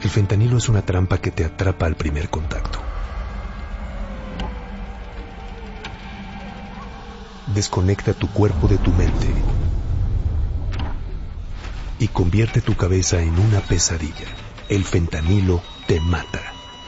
El fentanilo es una trampa que te atrapa al primer contacto. Desconecta tu cuerpo de tu mente y convierte tu cabeza en una pesadilla. El fentanilo te mata.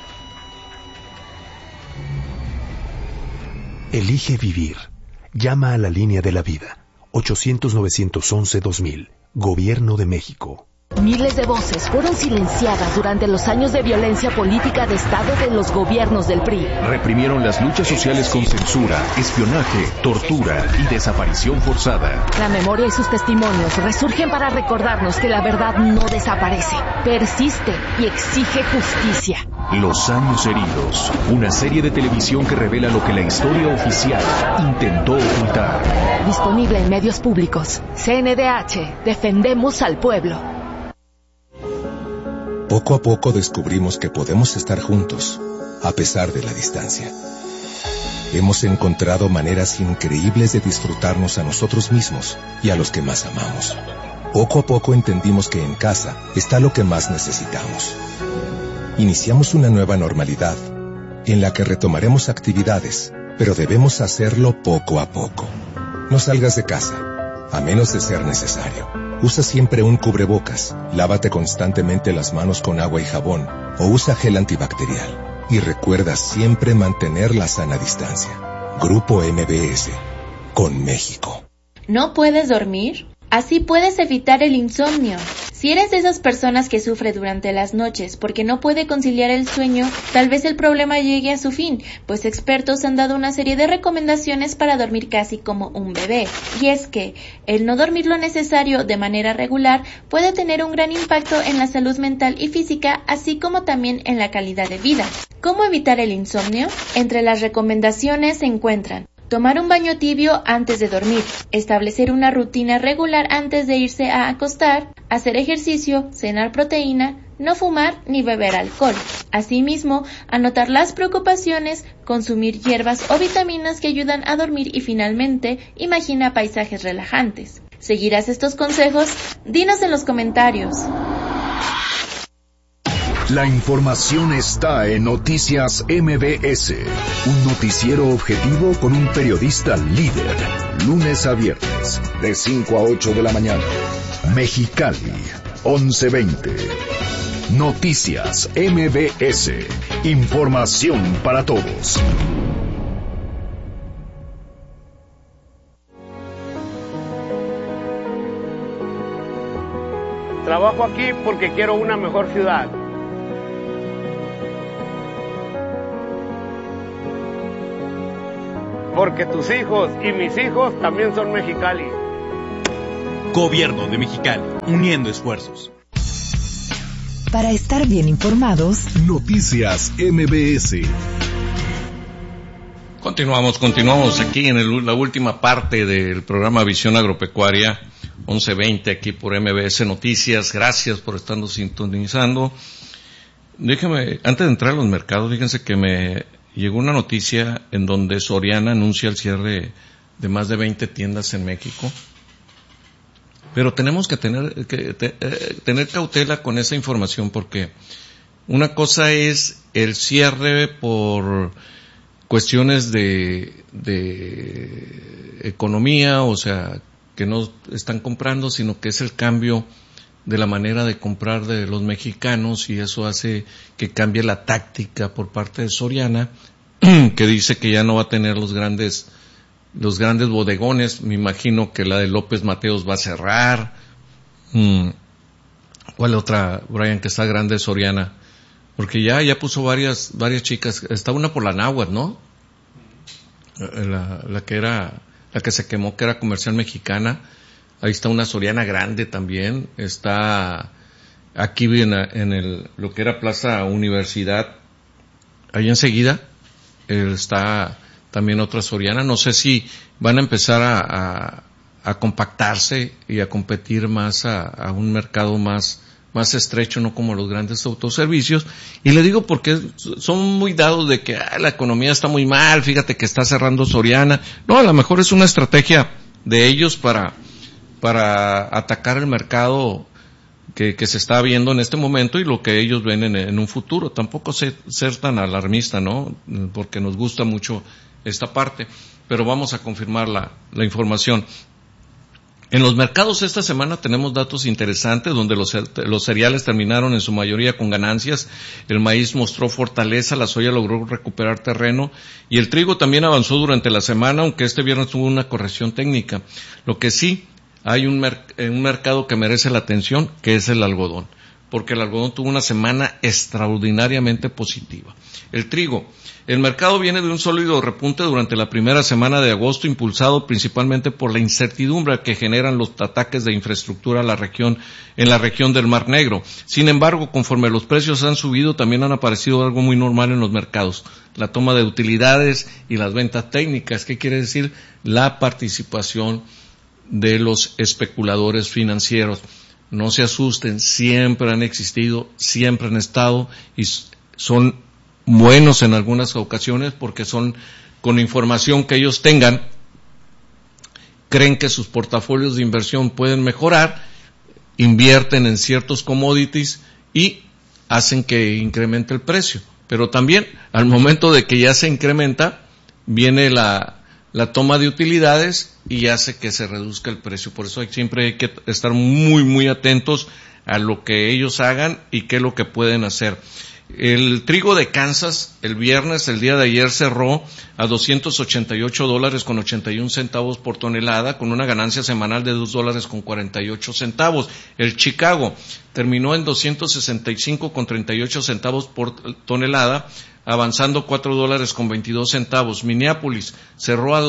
Elige vivir. Llama a la línea de la vida. 800-911-2000. Gobierno de México. Miles de voces fueron silenciadas durante los años de violencia política de Estado de los gobiernos del PRI. Reprimieron las luchas sociales con censura, espionaje, tortura y desaparición forzada. La memoria y sus testimonios resurgen para recordarnos que la verdad no desaparece, persiste y exige justicia. Los años heridos, una serie de televisión que revela lo que la historia oficial intentó ocultar. Disponible en medios públicos. CNDH, defendemos al pueblo. Poco a poco descubrimos que podemos estar juntos, a pesar de la distancia. Hemos encontrado maneras increíbles de disfrutarnos a nosotros mismos y a los que más amamos. Poco a poco entendimos que en casa está lo que más necesitamos. Iniciamos una nueva normalidad, en la que retomaremos actividades, pero debemos hacerlo poco a poco. No salgas de casa, a menos de ser necesario. Usa siempre un cubrebocas, lávate constantemente las manos con agua y jabón, o usa gel antibacterial. Y recuerda siempre mantener la sana distancia. Grupo MBS, con México. ¿No puedes dormir? Así puedes evitar el insomnio. Si eres de esas personas que sufre durante las noches porque no puede conciliar el sueño, tal vez el problema llegue a su fin, pues expertos han dado una serie de recomendaciones para dormir casi como un bebé. Y es que el no dormir lo necesario de manera regular puede tener un gran impacto en la salud mental y física, así como también en la calidad de vida. ¿Cómo evitar el insomnio? Entre las recomendaciones se encuentran: tomar un baño tibio antes de dormir, establecer una rutina regular antes de irse a acostar, hacer ejercicio, cenar proteína, no fumar ni beber alcohol. Asimismo, anotar las preocupaciones, consumir hierbas o vitaminas que ayudan a dormir y finalmente, imagina paisajes relajantes. ¿Seguirás estos consejos? Dinos en los comentarios. La información está en Noticias MBS, un noticiero objetivo con un periodista líder, lunes a viernes, de 5 a 8 de la mañana. Mexicali, 11:20. Noticias MBS, información para todos. Trabajo aquí porque quiero una mejor ciudad. Porque tus hijos y mis hijos también son Mexicali. Gobierno de Mexicali, uniendo esfuerzos. Para estar bien informados, Noticias MBS. Continuamos aquí en la última parte del programa Visión Agropecuaria, 11:20, aquí por MBS Noticias. Gracias por estarnos sintonizando. Déjeme, antes de entrar a los mercados, fíjense que me llegó una noticia en donde Soriana anuncia el cierre de más de 20 tiendas en México. Pero tenemos que tener cautela con esa información, porque una cosa es el cierre por cuestiones de economía, o sea, que no están comprando, sino que es el cambio de la manera de comprar de los mexicanos, y eso hace que cambie la táctica por parte de Soriana, que dice que ya no va a tener los grandes bodegones. Me imagino que la de López Mateos va a cerrar. ¿Cuál otra, Brian, que está grande Soriana? Porque ya puso varias chicas. Está una por la Náhuatl, ¿no? La que se quemó, que era Comercial Mexicana. Ahí está una Soriana grande también. Está aquí en lo que era Plaza Universidad, ahí enseguida, está también otra Soriana. No sé si van a empezar a compactarse y a competir más a un mercado más estrecho, no como los grandes autoservicios. Y le digo porque son muy dados de que la economía está muy mal, fíjate que está cerrando Soriana. No, a lo mejor es una estrategia de ellos para atacar el mercado que se está viendo en este momento y lo que ellos ven en un futuro. Tampoco ser tan alarmista, ¿no? Porque nos gusta mucho esta parte, pero vamos a confirmar la información. En los mercados esta semana tenemos datos interesantes donde los cereales terminaron en su mayoría con ganancias, el maíz mostró fortaleza, la soya logró recuperar terreno y el trigo también avanzó durante la semana, aunque este viernes tuvo una corrección técnica. Lo que sí, hay un mercado que merece la atención, que es el algodón, porque el algodón tuvo una semana extraordinariamente positiva. El trigo. El mercado viene de un sólido repunte durante la primera semana de agosto, impulsado principalmente por la incertidumbre que generan los ataques de infraestructura en la región del Mar Negro. Sin embargo, conforme los precios han subido, también han aparecido algo muy normal en los mercados. La toma de utilidades y las ventas técnicas. ¿Qué quiere decir? La participación de los especuladores financieros. No se asusten, siempre han existido, siempre han estado y son buenos en algunas ocasiones porque son con información que ellos tengan, creen que sus portafolios de inversión pueden mejorar, invierten en ciertos commodities y hacen que incremente el precio. Pero también al momento de que ya se incrementa, viene la toma de utilidades y hace que se reduzca el precio. Por eso siempre hay que estar muy, muy atentos a lo que ellos hagan y qué es lo que pueden hacer. El trigo de Kansas, el viernes, el día de ayer, cerró a $288.81 por tonelada, con una ganancia semanal de $2.48. El Chicago terminó en $265.38 por tonelada, avanzando $4.22. Minneapolis cerró a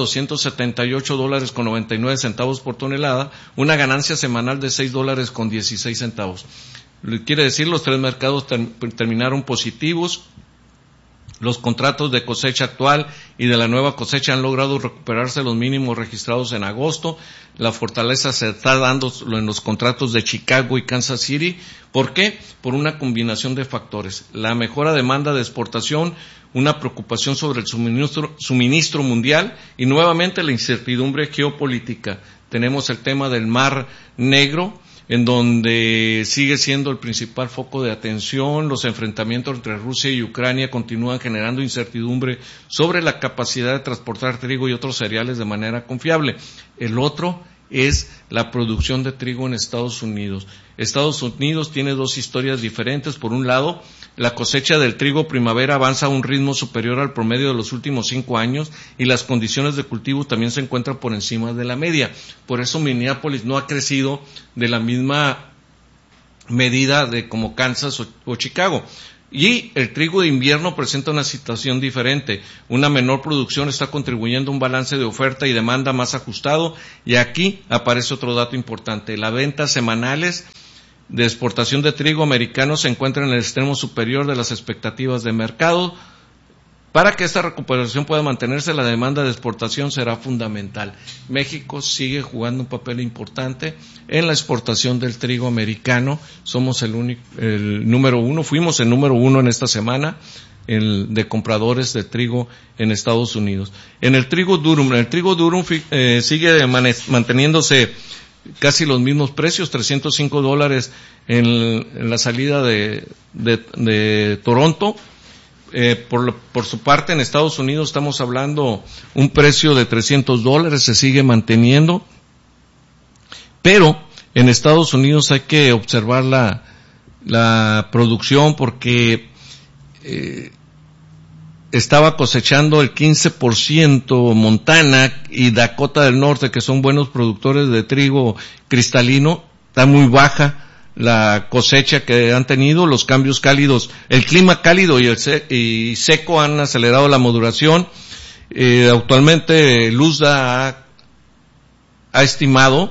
$278.99 por tonelada, una ganancia semanal de $6.16. Quiere decir, los tres mercados terminaron positivos. Los contratos de cosecha actual y de la nueva cosecha han logrado recuperarse los mínimos registrados en agosto. La fortaleza se está dando en los contratos de Chicago y Kansas City. ¿Por qué? Por una combinación de factores. La mejora demanda de exportación, una preocupación sobre el suministro mundial y nuevamente la incertidumbre geopolítica. Tenemos el tema del Mar Negro, en donde sigue siendo el principal foco de atención. Los enfrentamientos entre Rusia y Ucrania continúan generando incertidumbre sobre la capacidad de transportar trigo y otros cereales de manera confiable. El otro es la producción de trigo en Estados Unidos. Estados Unidos tiene dos historias diferentes. Por un lado, la cosecha del trigo primavera avanza a un ritmo superior al promedio de los últimos 5 años y las condiciones de cultivo también se encuentran por encima de la media. Por eso Minneapolis no ha crecido de la misma medida de como Kansas o Chicago. Y el trigo de invierno presenta una situación diferente. Una menor producción está contribuyendo a un balance de oferta y demanda más ajustado. Y aquí aparece otro dato importante. Las ventas semanales de exportación de trigo americano se encuentran en el extremo superior de las expectativas de mercado. Para que esta recuperación pueda mantenerse, la demanda de exportación será fundamental. México sigue jugando un papel importante en la exportación del trigo americano. Somos el número uno, fuimos el número uno en esta semana de compradores de trigo en Estados Unidos. En el trigo durum sigue manteniéndose casi los mismos precios, $305 en la salida de Toronto. Por su parte, en Estados Unidos estamos hablando un precio de $300, se sigue manteniendo, pero en Estados Unidos hay que observar la producción porque estaba cosechando el 15% Montana y Dakota del Norte, que son buenos productores de trigo cristalino. Está muy baja la cosecha que han tenido, los cambios cálidos, el clima cálido y seco han acelerado la maduración. Actualmente Luzda ha estimado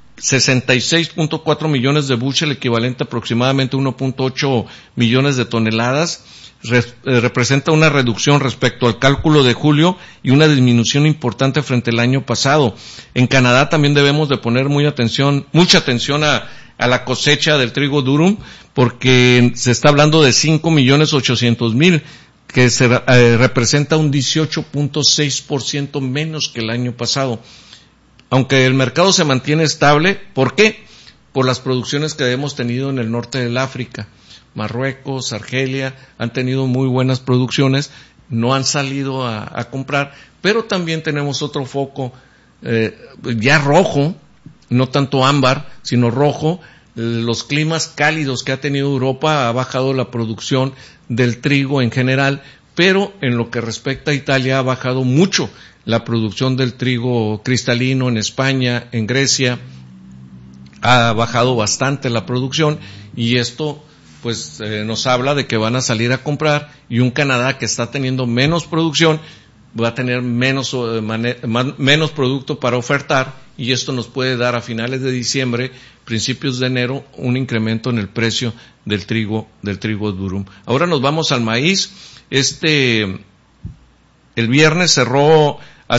66.4 millones de bushel, equivalente a aproximadamente 1.8 millones de toneladas. Representa una reducción respecto al cálculo de julio y una disminución importante frente al año pasado. En Canadá también debemos de poner mucha atención a la cosecha del trigo durum, porque se está hablando de 5.800.000, que representa un 18.6% menos que el año pasado. Aunque el mercado se mantiene estable, ¿por qué? por las producciones que hemos tenido en el norte del África. Marruecos, Argelia, han tenido muy buenas producciones, no han salido a comprar, pero también tenemos otro foco ya rojo, no tanto ámbar, sino rojo. Los climas cálidos que ha tenido Europa ha bajado la producción del trigo en general, pero en lo que respecta a Italia ha bajado mucho la producción del trigo cristalino en España, en Grecia, ha bajado bastante la producción, y esto pues nos habla de que van a salir a comprar, y un Canadá que está teniendo menos producción va a tener menos producto para ofertar, y esto nos puede dar a finales de diciembre, principios de enero, un incremento en el precio del trigo durum. Ahora nos vamos al maíz. El viernes cerró a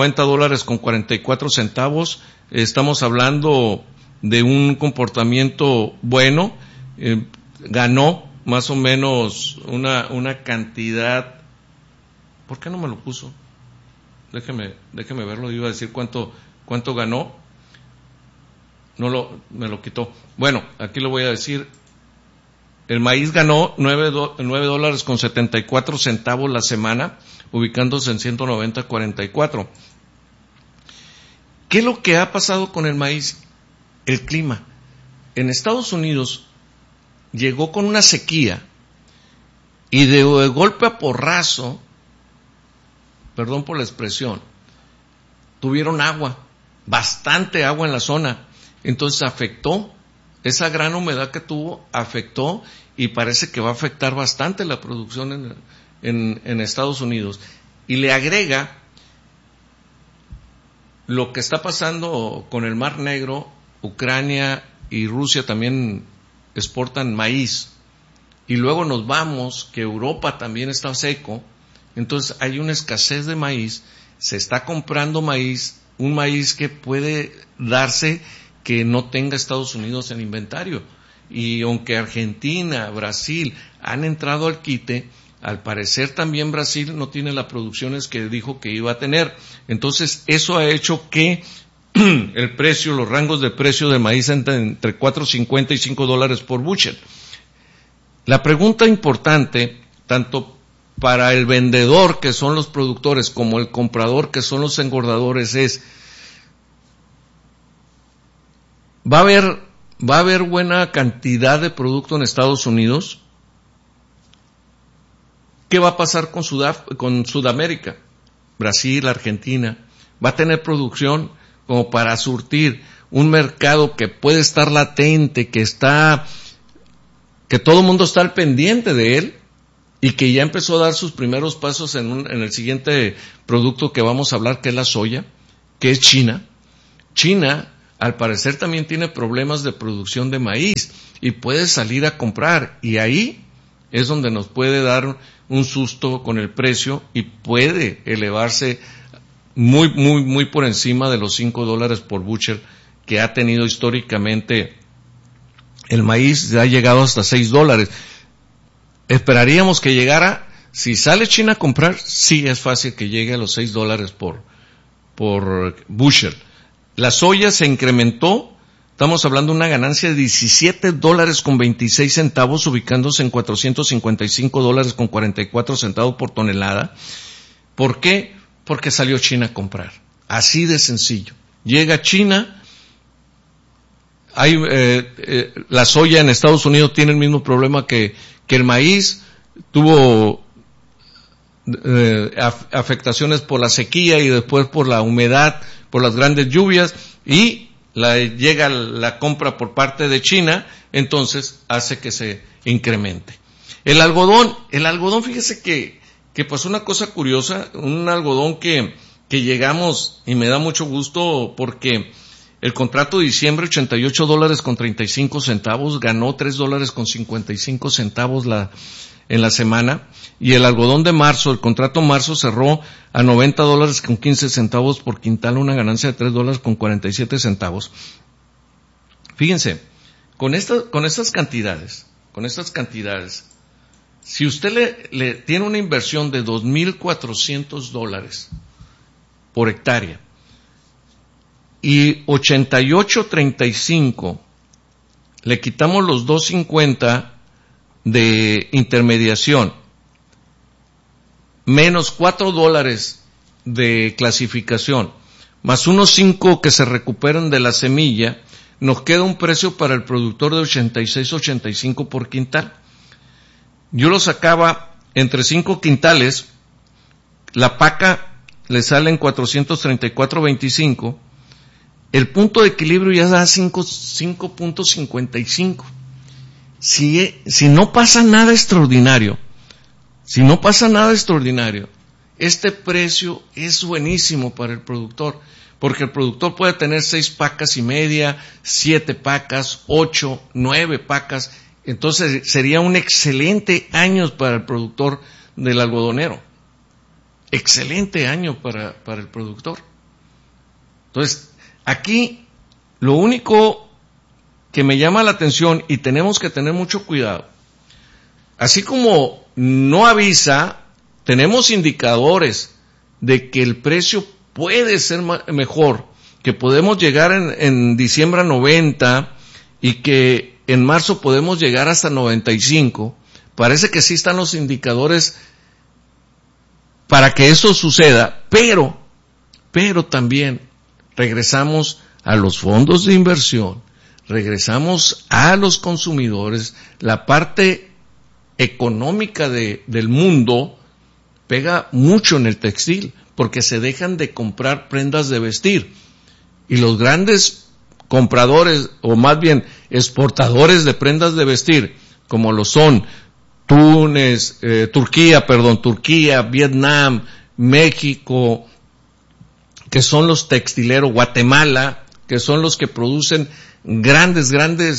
$190.44. Estamos hablando de un comportamiento bueno. Ganó más o menos una cantidad. ¿Por qué no me lo puso? Déjeme verlo. Iba a decir cuánto ganó. Me lo quitó. Bueno, aquí lo voy a decir. El maíz ganó $9.74 la semana, ubicándose en 190.44. ¿Qué es lo que ha pasado con el maíz? El clima. En Estados Unidos llegó con una sequía, y de golpe a porrazo, perdón por la expresión, tuvieron agua, bastante agua en la zona. Entonces afectó, esa gran humedad que tuvo, afectó, y parece que va a afectar bastante la producción en Estados Unidos. Y le agrega lo que está pasando con el Mar Negro. Ucrania y Rusia también exportan maíz, y luego nos vamos que Europa también está seco, entonces hay una escasez de maíz, se está comprando maíz, un maíz que puede darse que no tenga Estados Unidos en inventario, y aunque Argentina, Brasil han entrado al quite, al parecer también Brasil no tiene las producciones que dijo que iba a tener. Entonces eso ha hecho que el precio, los rangos de precio del maíz entre $4.50 y $5 por bushel. La pregunta importante, tanto para el vendedor, que son los productores, como el comprador, que son los engordadores, es: ¿va a haber buena cantidad de producto en Estados Unidos? ¿Qué va a pasar con Sudamérica? Brasil, Argentina, ¿va a tener producción como para surtir un mercado que puede estar latente, que todo el mundo está al pendiente de él, y que ya empezó a dar sus primeros pasos en el siguiente producto que vamos a hablar, que es la soya, que es China? China, al parecer, también tiene problemas de producción de maíz y puede salir a comprar, y ahí es donde nos puede dar un susto con el precio, y puede elevarse muy, muy, muy por encima de los $5 por bushel que ha tenido históricamente el maíz. Ya ha llegado hasta $6. Esperaríamos que llegara, si sale China a comprar, sí es fácil que llegue a los $6 por bushel. La soya se incrementó, estamos hablando de una ganancia de $17.26, ubicándose en $455.44 por tonelada. ¿Por qué? Porque salió China a comprar. Así de sencillo. Llega China, la soya en Estados Unidos tiene el mismo problema que el maíz, tuvo afectaciones por la sequía y después por la humedad, por las grandes lluvias, y llega la compra por parte de China, entonces hace que se incremente. El algodón, fíjese que pasó una cosa curiosa, un algodón que llegamos, y me da mucho gusto porque el contrato de diciembre, $88.35, ganó $3.55 en la semana, y el algodón de marzo, el contrato marzo cerró a $90.15 por quintal, una ganancia de $3.47. Fíjense, con estas cantidades, si usted le tiene una inversión de $2,400 por hectárea, y 88.35 le quitamos los 2.50 de intermediación, menos $4 de clasificación, más unos 5 que se recuperan de la semilla, nos queda un precio para el productor de 86-85 por quintal. Yo lo sacaba entre 5 quintales, la paca le sale en 434.25, el punto de equilibrio ya da 5.55. Si no pasa nada extraordinario, este precio es buenísimo para el productor, porque el productor puede tener 6 pacas y media, 7 pacas, 8, 9 pacas, entonces sería un excelente año para el productor del algodonero. Excelente año para el productor. Entonces, aquí lo único que me llama la atención, y tenemos que tener mucho cuidado, así como no avisa, tenemos indicadores de que el precio puede ser mejor, que podemos llegar en diciembre a 90 y que en marzo podemos llegar hasta 95. Parece que sí están los indicadores para que eso suceda, pero también regresamos a los fondos de inversión, regresamos a los consumidores, la parte económica del mundo pega mucho en el textil, porque se dejan de comprar prendas de vestir, y los grandes compradores, o más bien exportadores de prendas de vestir, como lo son Turquía, Vietnam, México, que son los textileros, Guatemala, que son los que producen grandes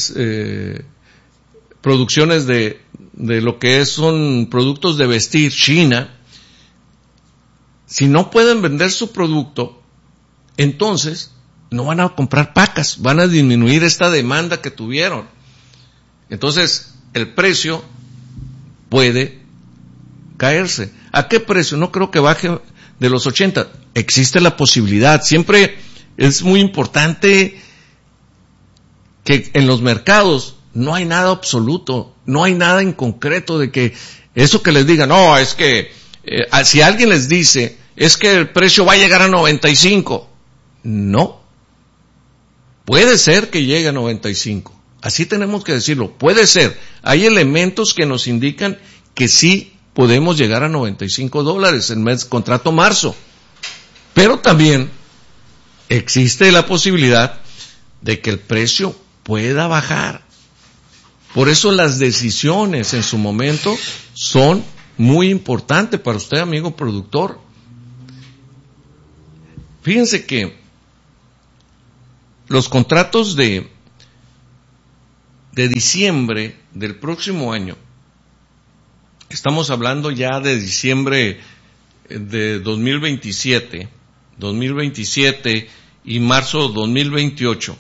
producciones de lo que son productos de vestir, China. Si no pueden vender su producto, entonces no van a comprar pacas, van a disminuir esta demanda que tuvieron. Entonces, el precio puede caerse. ¿A qué precio? No creo que baje de los 80. Existe la posibilidad. Siempre es muy importante que en los mercados no hay nada absoluto, no hay nada en concreto de que eso que les diga, no, es que si alguien les dice, es que el precio va a llegar a 95. No. Puede ser que llegue a 95. Así tenemos que decirlo. Puede ser. Hay elementos que nos indican que sí podemos llegar a $95 el mes contrato marzo. Pero también existe la posibilidad de que el precio pueda bajar. Por eso las decisiones en su momento son muy importantes para usted, amigo productor. Fíjense que los contratos de diciembre del próximo año, estamos hablando ya de diciembre de 2027 y marzo 2028,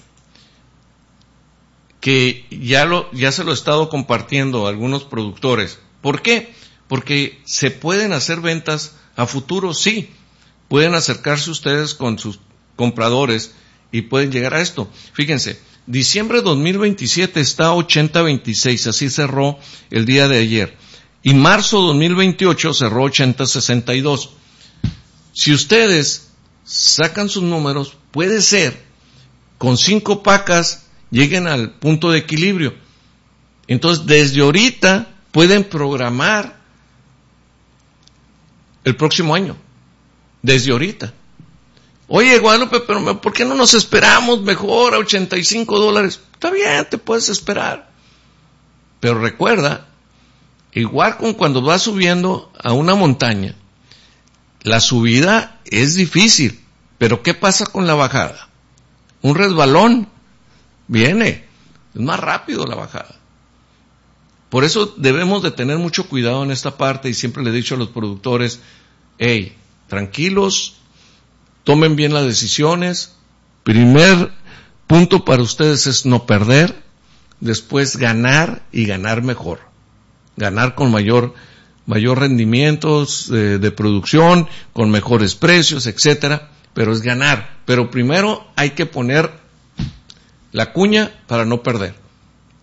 que ya se lo he estado compartiendo a algunos productores. ¿Por qué? Porque se pueden hacer ventas a futuro, sí. Pueden acercarse ustedes con sus compradores y pueden llegar a esto. Fíjense, diciembre de 2027 está 80.26, así cerró el día de ayer. Y marzo 2028 cerró 80.62. Si ustedes sacan sus números, puede ser, con 5 pacas lleguen al punto de equilibrio. Entonces, desde ahorita pueden programar el próximo año. Desde ahorita. Oye, Guadalupe, pero ¿por qué no nos esperamos mejor a $85? Está bien, te puedes esperar. Pero recuerda, igual con cuando vas subiendo a una montaña, la subida es difícil, pero ¿qué pasa con la bajada? Un resbalón viene, es más rápido la bajada. Por eso debemos de tener mucho cuidado en esta parte, y siempre le he dicho a los productores, hey, tranquilos, tomen bien las decisiones. Primer punto para ustedes es no perder, después ganar y ganar mejor. Ganar con mayor rendimientos de producción, con mejores precios, etcétera, pero es ganar. Pero primero hay que poner la cuña para no perder.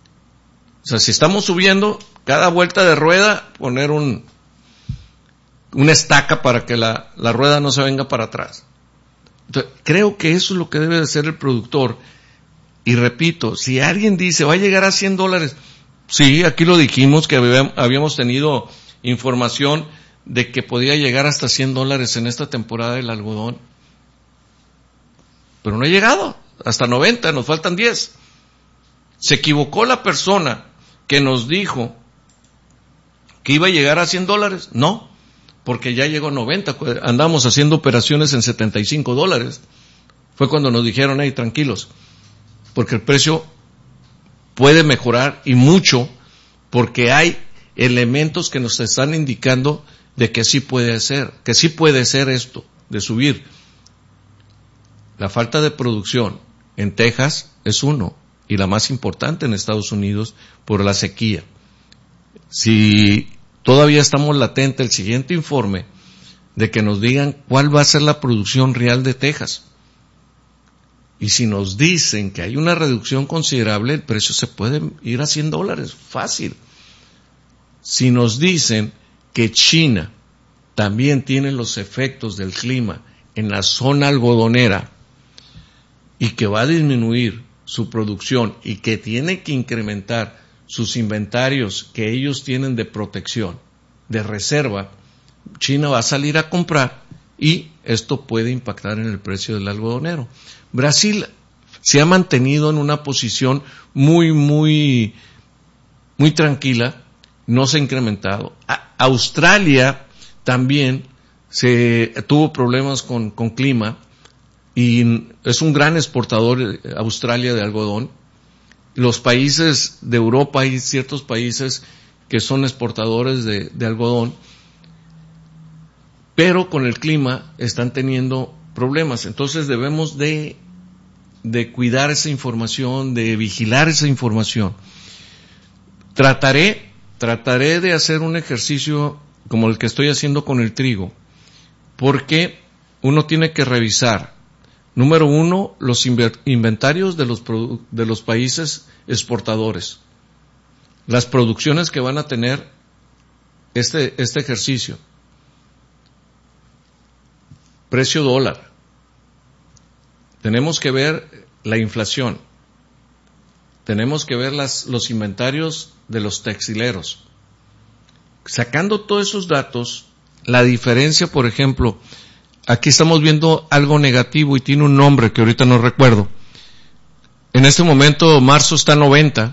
sea, si estamos subiendo, cada vuelta de rueda, poner una estaca para que la rueda no se venga para atrás. Entonces, creo que eso es lo que debe de hacer el productor. Y repito, si alguien dice, va a llegar a $100, sí, aquí lo dijimos, que habíamos tenido información de que podía llegar hasta $100 en esta temporada del algodón. Pero no ha llegado, hasta 90, nos faltan 10. Se equivocó la persona que nos dijo que iba a llegar a $100, no, porque ya llegó a 90, andamos haciendo operaciones en $75. Fue cuando nos dijeron, hey, tranquilos, porque el precio puede mejorar y mucho, porque hay elementos que nos están indicando de que sí puede ser esto, de subir. La falta de producción en Texas es uno, y la más importante en Estados Unidos por la sequía. Si todavía estamos latente el siguiente informe de que nos digan cuál va a ser la producción real de Texas. Y si nos dicen que hay una reducción considerable, el precio se puede ir a $100, fácil. Si nos dicen que China también tiene los efectos del clima en la zona algodonera y que va a disminuir su producción y que tiene que incrementar sus inventarios que ellos tienen de protección, de reserva, China va a salir a comprar y esto puede impactar en el precio del algodonero. Brasil se ha mantenido en una posición muy tranquila, no se ha incrementado. Australia también tuvo problemas con clima y es un gran exportador Australia de algodón. Los países de Europa, hay ciertos países que son exportadores de algodón, pero con el clima están teniendo problemas. Entonces debemos de cuidar esa información, de vigilar esa información. Trataré de hacer un ejercicio como el que estoy haciendo con el trigo, porque uno tiene que revisar, número uno, los inventarios de los países exportadores, las producciones que van a tener este ejercicio, precio dólar, tenemos que ver la inflación, tenemos que ver los inventarios de los textileros. Sacando todos esos datos, la diferencia, por ejemplo, aquí estamos viendo algo negativo y tiene un nombre que ahorita no recuerdo. En este momento marzo está 90,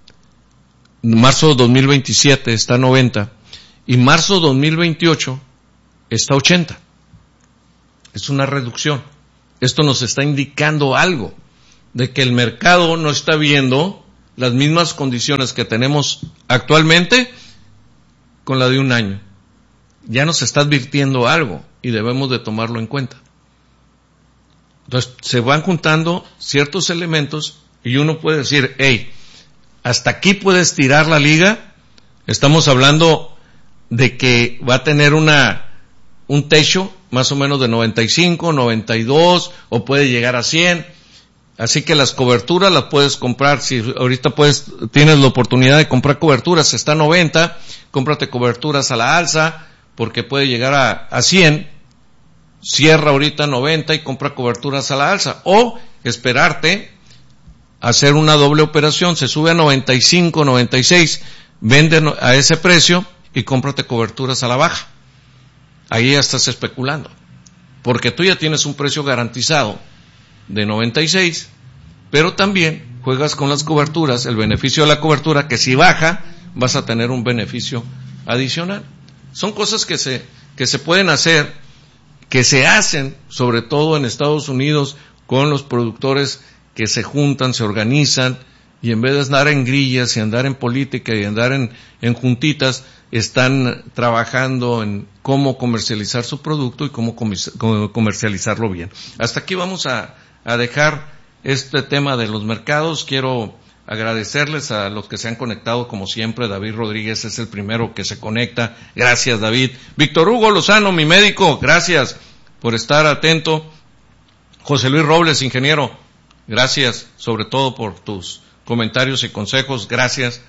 marzo 2027 está 90 y marzo 2028 está 80. Es una reducción. Esto nos está indicando algo, de que el mercado no está viendo las mismas condiciones que tenemos actualmente con la de un año. Ya nos está advirtiendo algo y debemos de tomarlo en cuenta. Entonces, se van juntando ciertos elementos y uno puede decir, hey, hasta aquí puedes tirar la liga. Estamos hablando de que va a tener un techo más o menos de 95, 92 o puede llegar a 100. Así que las coberturas las puedes comprar. Si ahorita tienes la oportunidad de comprar coberturas, está a 90, cómprate coberturas a la alza porque puede llegar a 100. Cierra ahorita 90 y compra coberturas a la alza. O esperarte hacer una doble operación, se sube a 95, 96, vende a ese precio y cómprate coberturas a la baja. Ahí ya estás especulando, porque tú ya tienes un precio garantizado de 96, pero también juegas con las coberturas, el beneficio de la cobertura, que si baja, vas a tener un beneficio adicional. Son cosas que se pueden hacer, que se hacen, sobre todo en Estados Unidos, con los productores que se juntan, se organizan, y en vez de andar en grillas y andar en política y andar en juntitas, están trabajando en cómo comercializar su producto y cómo comercializarlo bien. Hasta aquí vamos a dejar este tema de los mercados. Quiero agradecerles a los que se han conectado, como siempre. David Rodríguez es el primero que se conecta. Gracias, David. Víctor Hugo Lozano, mi médico, gracias por estar atento. José Luis Robles, ingeniero, gracias sobre todo por tus comentarios y consejos, gracias.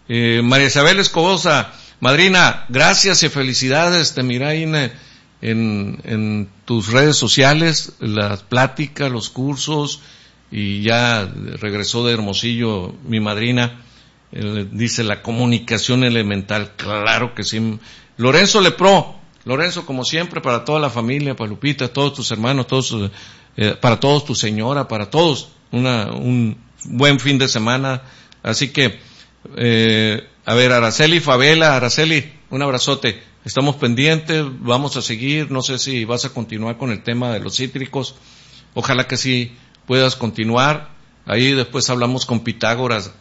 María Isabel Escobosa, madrina, gracias y felicidades, te miré ahí en tus redes sociales, las pláticas, los cursos, y ya regresó de Hermosillo mi madrina, dice la comunicación elemental, claro que sí. Lorenzo como siempre, para toda la familia, para Lupita, todos tus hermanos, para todos, tu señora, para todos, un buen fin de semana, así que, a ver, Araceli Favela, Araceli, un abrazote, estamos pendientes, vamos a seguir, no sé si vas a continuar con el tema de los cítricos, ojalá que sí puedas continuar, ahí después hablamos con Pitágoras,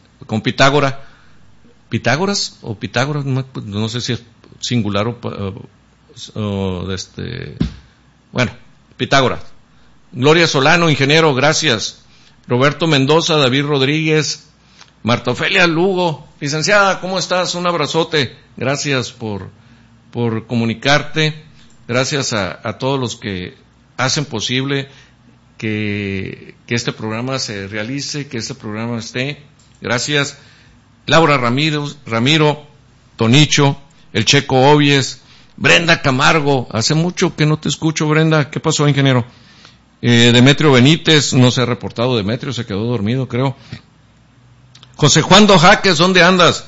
¿Pitágoras o Pitágoras? No sé si es singular bueno, Pitágoras. Gloria Solano, ingeniero, gracias. Roberto Mendoza, David Rodríguez, Marta Ofelia Lugo, licenciada, ¿cómo estás? Un abrazote, gracias por comunicarte, gracias a todos los que hacen posible que este programa se realice, que este programa esté, gracias. Laura Ramiro, Tonicho, el Checo Obies, Brenda Camargo, hace mucho que no te escucho, Brenda, ¿qué pasó, ingeniero? Demetrio Benítez, no se ha reportado Demetrio, se quedó dormido, creo. José Juan Dojaques, ¿dónde andas?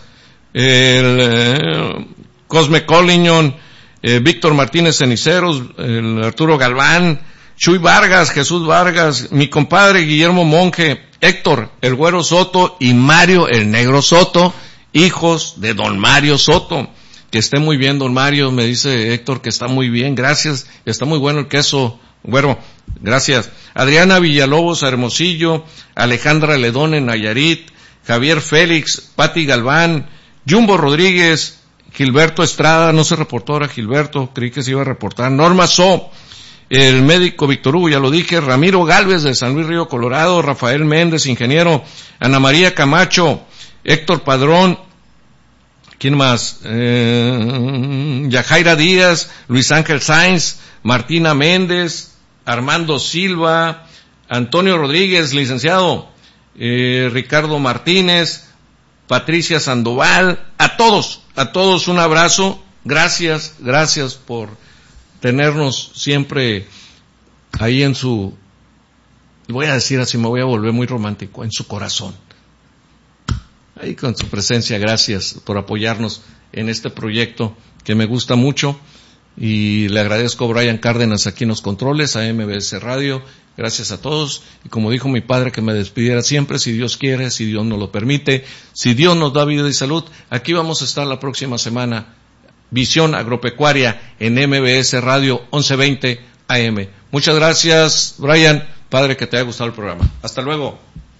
Cosme Colliñón, Víctor Martínez Ceniceros, Arturo Galván, Chuy Vargas, Jesús Vargas, mi compadre Guillermo Monje, Héctor, el Güero Soto y Mario, el Negro Soto, hijos de don Mario Soto. Que esté muy bien, don Mario, me dice Héctor que está muy bien, gracias, está muy bueno el queso, Güero, gracias. Adriana Villalobos, Hermosillo, Alejandra Ledón en Nayarit, Javier Félix, Pati Galván, Jumbo Rodríguez, Gilberto Estrada, no se reportó ahora Gilberto, creí que se iba a reportar, Norma So, el médico Víctor Hugo, ya lo dije, Ramiro Galvez de San Luis Río Colorado, Rafael Méndez, ingeniero, Ana María Camacho, Héctor Padrón, ¿quién más? Yajaira Díaz, Luis Ángel Sáenz, Martina Méndez, Armando Silva, Antonio Rodríguez, licenciado, Ricardo Martínez, Patricia Sandoval, a todos un abrazo, gracias por tenernos siempre ahí en su, voy a decir así, me voy a volver muy romántico, en su corazón. Ahí con su presencia, gracias por apoyarnos en este proyecto que me gusta mucho y le agradezco a Brian Cárdenas aquí en los controles, a MBS Radio, gracias a todos y como dijo mi padre que me despidiera siempre, si Dios quiere, si Dios nos lo permite, si Dios nos da vida y salud, aquí vamos a estar la próxima semana, Visión Agropecuaria en MBS Radio 1120 AM. Muchas gracias, Brian, padre, que te haya gustado el programa. Hasta luego.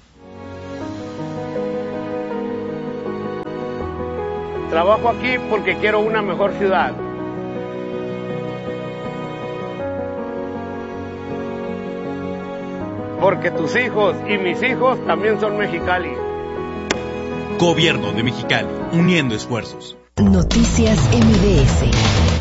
Trabajo aquí porque quiero una mejor ciudad. Porque tus hijos y mis hijos también son Mexicali. Gobierno de Mexicali, uniendo esfuerzos. Noticias MBS.